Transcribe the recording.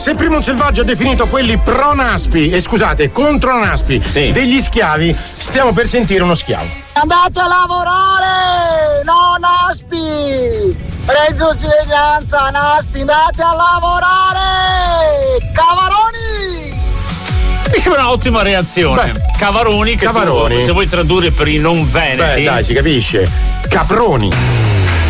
Se Primo Selvaggio ha definito quelli pro Naspi, scusate, contro Naspi, degli schiavi, stiamo per sentire uno schiavo. Andate a lavorare! No Naspi! Reddito di cittadinanza, Naspi, andate a lavorare! Cavaroni! Mi sembra un'ottima reazione. Cavaroni, che Cavaroni. se vuoi tradurre per i non veneti. Dai, si capisce. Caproni.